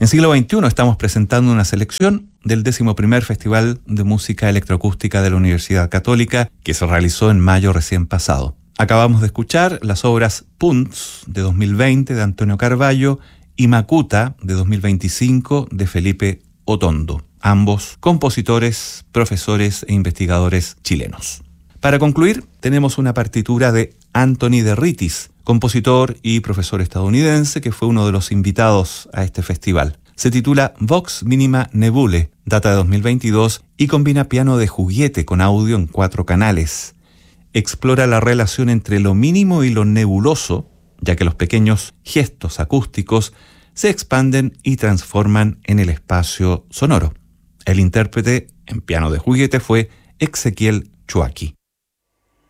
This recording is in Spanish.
En siglo XXI estamos presentando una selección del 11º Festival de Música Electroacústica de la Universidad Católica, que se realizó en mayo recién pasado. Acabamos de escuchar las obras Punts de 2020 de Antonio Carballo y Makuta de 2025 de Felipe Otondo, ambos compositores, profesores e investigadores chilenos. Para concluir, tenemos una partitura de Anthony Derritis, compositor y profesor estadounidense que fue uno de los invitados a este festival. Se titula Vox Minima Nebulae, data de 2022 y combina piano de juguete con audio en 4 canales. Explora la relación entre lo mínimo y lo nebuloso, ya que los pequeños gestos acústicos se expanden y transforman en el espacio sonoro. El intérprete en piano de juguete fue Ezequiel Choaki.